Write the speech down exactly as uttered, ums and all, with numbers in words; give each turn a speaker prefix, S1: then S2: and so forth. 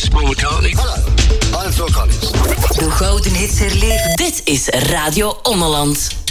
S1: is Paul McCartney.
S2: Hallo, I'm Phil Collins.
S3: De gouden hits herleven. Dit is Radio Ommeland.